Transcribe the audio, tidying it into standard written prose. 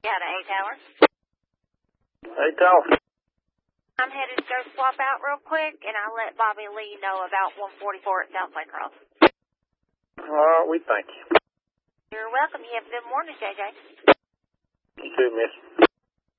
Yeah, to A-Tower. Hey, Tower. I'm headed to go swap out real quick, and I'll let Bobby Lee know about 144 at South Lake Cross. All right, we thank you. You're welcome. You have a good morning, JJ. You too, miss.